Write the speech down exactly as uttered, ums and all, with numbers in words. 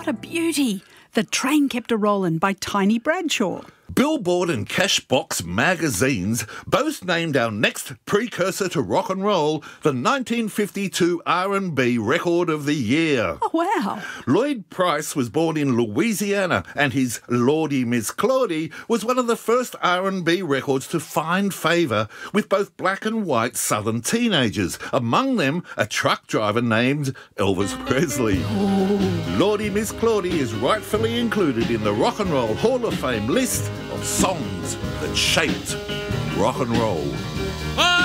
What a beauty. The Train Kept a Rollin' by Tiny Bradshaw. Billboard and Cashbox magazines both named our next precursor to rock and roll the nineteen fifty-two R and B Record of the Year. Oh, wow. Lloyd Price was born in Louisiana, and his Lordy Miss Claudie was one of the first R and B records to find favour with both black and white southern teenagers, among them a truck driver named Elvis Presley. Oh. Lordy Miss Claudie is rightfully included in the Rock and Roll Hall of Fame list of songs that shaped rock and roll.